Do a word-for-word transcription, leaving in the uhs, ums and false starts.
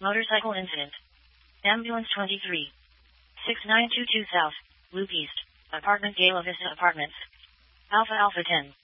Motorcycle incident. Ambulance twenty-three. six nine two two South, Loop East. Apartment Gala Vista Apartments. Alpha Alpha ten.